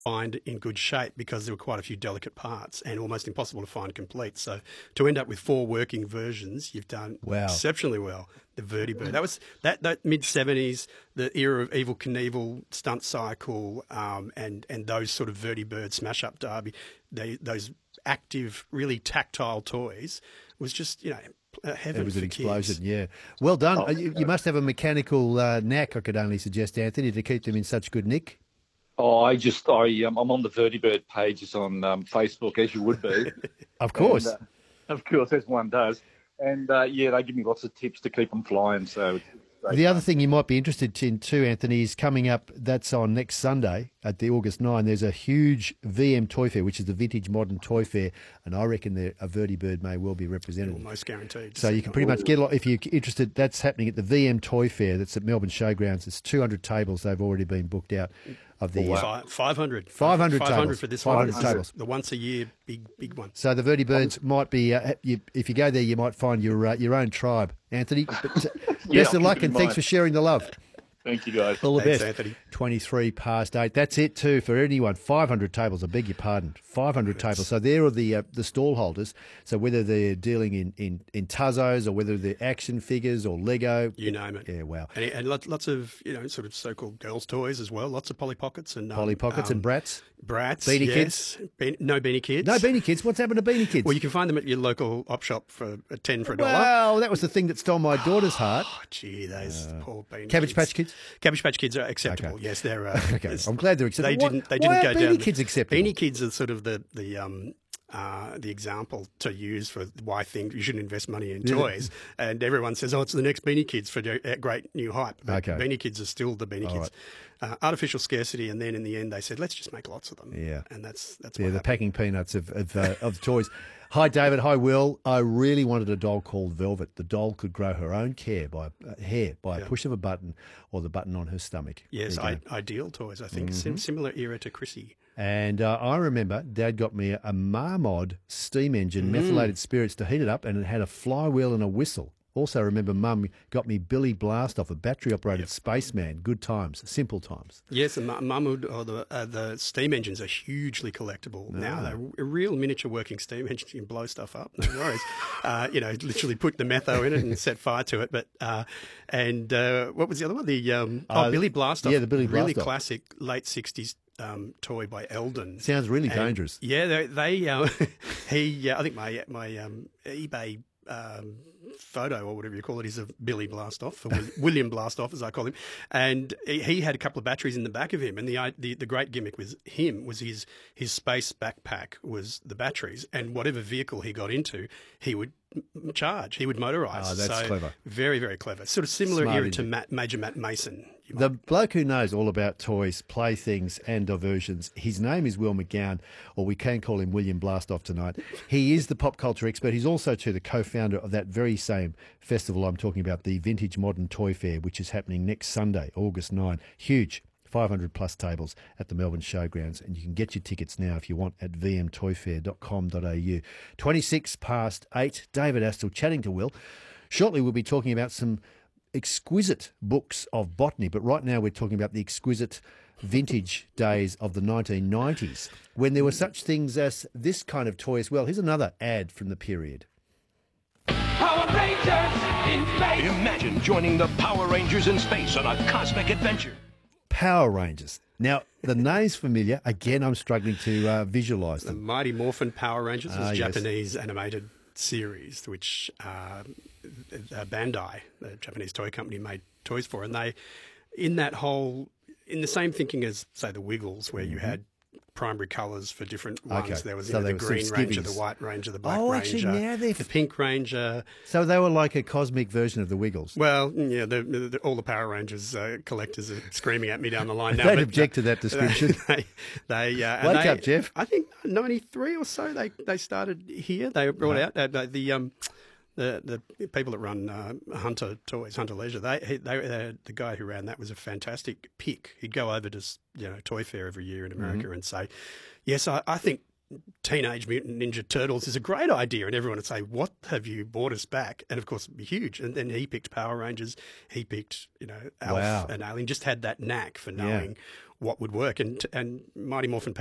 find in good shape because there were quite a few delicate parts and almost impossible to find complete. So to end up with 4 working versions, you've done exceptionally well. The Vertibird. That was that mid-70s, the era of Evel Knievel, Stunt Cycle, and those sort of Vertibird smash-up derby, those active, really tactile toys was just, heaven. It was an for explosion, kids. yeah. Well done. You must have a mechanical knack, I could only suggest, Anthony, to keep them in such good nick. Oh, I'm on the Vertibird pages on Facebook, as you would be. Of course. And, of course, as one does. And, they give me lots of tips to keep them flying. So the other thing you might be interested in too, Anthony, is coming up, that's on next Sunday at the August 9. There's a huge VM Toy Fair, which is the Vintage Modern Toy Fair, and I reckon a Vertibird may well be represented. Almost guaranteed. So you can pretty much get a lot, if you're interested, that's happening at the VM Toy Fair, that's at Melbourne Showgrounds. It's 200 tables, they've already been booked out. Of the 500 tables. for this 500 one. tables. The once a year big one. So the Vertibirds might be, if you go there, you might find your own tribe, Anthony. But, best of luck and thanks for sharing the love. Thank you, guys. All the Thanks, best. Anthony. 23 past 8. That's it too for anyone. 500 tables. I beg your pardon. 500 tables. So there are the stall holders. So whether they're dealing in Tuzzos or whether they're action figures or Lego, you name it. Yeah, wow. And lots of sort of so-called girls' toys as well. Lots of Polly Pockets and Polly Pockets and Brats. Beanie Kids. No Beanie Kids. No Beanie Kids. What's happened to Beanie Kids? Well, you can find them at your local op shop for a $10 for $1. Well, that was the thing that stole my daughter's heart. Oh, gee, those poor Beanie Cabbage Kids. Patch Kids. Cabbage Patch Kids are acceptable. Okay. Yes, they're. Okay, I'm glad they're acceptable. They didn't why go are down. Beanie Kids acceptable? Beanie Kids are sort of the example to use for why you shouldn't invest money in toys. And everyone says, it's the next Beanie Kids for great new hype. But Okay. Beanie Kids are still the Beanie Kids. Artificial scarcity, and then in the end they said, let's just make lots of them. Yeah. And that's what the happened. packing peanuts of toys. Hi, David. Hi, Will. I really wanted a doll called Velvet. The doll could grow her own hair by a push of a button or the button on her stomach. Yes, Ideal Toys, I think. Similar era to Chrissy. And I remember Dad got me a Marmod steam engine, methylated spirits to heat it up, and it had a flywheel and a whistle. Also remember Mum got me Billy Blastoff, a battery-operated spaceman. Good times, simple times. Yes, and Mahmood, or the steam engines are hugely collectible now. They're a real miniature working steam engine. You can blow stuff up, no worries. Literally put the metho in it and set fire to it. But what was the other one? The Billy Blastoff. Yeah, the Billy really Blastoff. classic late 60s toy by Eldon. Sounds really dangerous. Yeah, I think my eBay photo or whatever you call it is of Billy Blastoff, or William Blastoff as I call him, and he had a couple of batteries in the back of him, and the great gimmick with him was his space backpack was the batteries, and whatever vehicle he got into, he would charge, he would motorise. Oh, that's clever. Very, very clever. Sort of similar Smart era engine. to Major Matt Mason. The bloke who knows all about toys, playthings and diversions, his name is Will McGowan, or we can call him William Blastoff tonight. He is the pop culture expert. He's also, too, the co-founder of that very same festival I'm talking about, the Vintage Modern Toy Fair, which is happening next Sunday, August 9. Huge. 500 plus tables at the Melbourne Showgrounds, and you can get your tickets now if you want at vmtoyfair.com.au. 26 past 8, David Astle chatting to Will. Shortly we'll be talking about some exquisite books of botany, but right now we're talking about the exquisite vintage days of the 1990s when there were such things as this kind of toy as well. Here's another ad from the period. Power Rangers in space! Imagine joining the Power Rangers in space on a cosmic adventure. Power Rangers. Now, the name's familiar. Again, I'm struggling to visualise The them. Mighty Morphin Power Rangers was a yes. Japanese animated series, which Bandai, the Japanese toy company, made toys for. And they, in the same thinking as, say, the Wiggles, where you had primary colours for different ones. Okay. There was So the they were Green sort of Ranger, the skivvies. White Ranger, the Black Oh, Ranger, actually, now they're the Pink Ranger. So they were like a cosmic version of the Wiggles. Well, yeah, all the Power Rangers collectors are screaming at me down the line now. They'd but, object to that description. Wake up, Jeff. I think 93 or so they started here. They brought out the people that run Hunter Toys, Hunter Leisure. The guy who ran that was a fantastic pick. He'd go over to Toy Fair every year in America and say, "Yes, I think Teenage Mutant Ninja Turtles is a great idea," and everyone would say, "What have you brought us back?" And of course, it'd be huge. And then he picked Power Rangers. He picked Alf Wow. and Alien. Just had that knack for knowing what would work. And Mighty Morphin